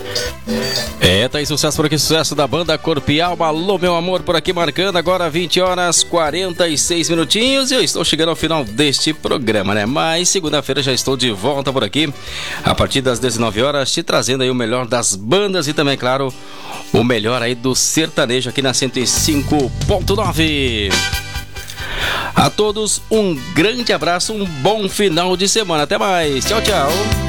Tá aí sucesso por aqui, sucesso da banda Corpo e Alma. Alô, meu amor, por aqui marcando agora 20 horas 46 minutinhos. E eu estou chegando ao final deste programa, né? Mas segunda-feira já estou de volta por aqui, a partir das 19 horas, te trazendo aí o melhor das bandas e também, claro, o melhor aí do sertanejo aqui na 105.9. A todos um grande abraço, um bom final de semana. Até mais. Tchau, tchau.